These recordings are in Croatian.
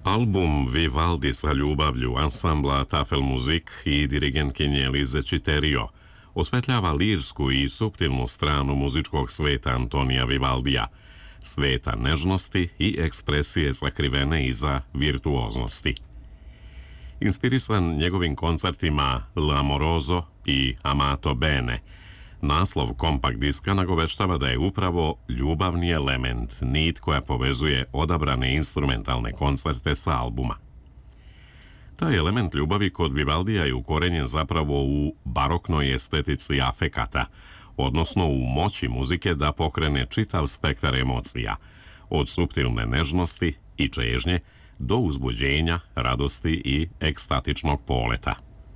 Album Vivaldi sa ljubavlju ansambla Tafel Muzik i dirigentkinje Elize Citerio osvetljava lirsku i suptilnu stranu muzičkog sveta Antonija Vivaldija, sveta nežnosti i ekspresije sakrivene iza virtuoznosti. Inspirisan njegovim koncertima L'Amoroso i Amato Bene, naslov kompakt diska nagoveštava da je upravo ljubavni element nit koja povezuje odabrane instrumentalne koncerte sa albuma. Taj element ljubavi kod Vivaldija je ukorenjen zapravo u baroknoj estetici afekata, odnosno u moći muzike da pokrene čitav spektar emocija, od suptilne nežnosti i čežnje do uzbuđenja, radosti i ekstatičnog poleta.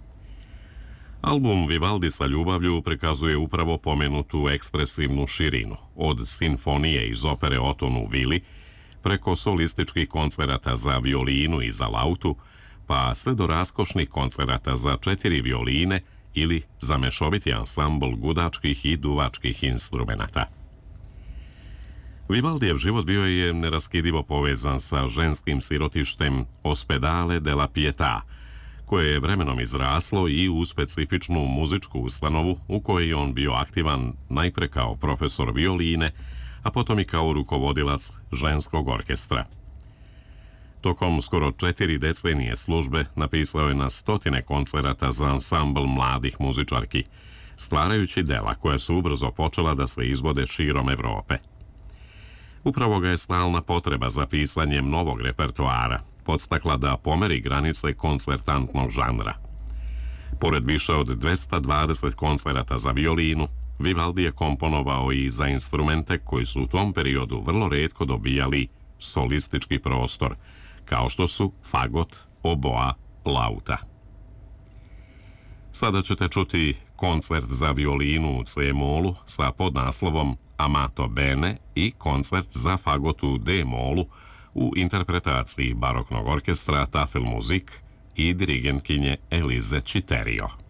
Album Vivaldi sa ljubavlju prikazuje upravo pomenutu ekspresivnu širinu, od simfonije iz opere Oton u Vili, preko solističkih koncerata za violinu i za lautu, pa sve do raskošnih koncerata za 4 violine ili za mešoviti ansambl gudačkih i duvačkih instrumenata. Vivaldijev život bio je neraskidivo povezan sa ženskim sirotištem Ospedale della Pietà, koje je vremenom izraslo i u specifičnu muzičku ustanovu u kojoj je on bio aktivan najpre kao profesor violine, a potom i kao rukovodilac ženskog orkestra. Tokom skoro 4 decenije službe napisao je na stotine koncerata za ansambl mladih muzičarki, stvarajući dela koja su ubrzo počela da se izvode širom Evrope. Upravo ga je stalna potreba za pisanjem novog repertoara podstakla da pomeri granice koncertantnog žanra. Pored više od 220 koncerata za violinu, Vivaldi je komponovao i za instrumente koji su u tom periodu vrlo retko dobijali solistički prostor, kao što su fagot, oboa, lauta. Sada ćete čuti koncert za violinu u C-molu sa podnaslovom Amato Bene i koncert za fagot u D-molu u interpretaciji baroknog orkestra Tafel Muzik i dirigentkinje Elize Citerio.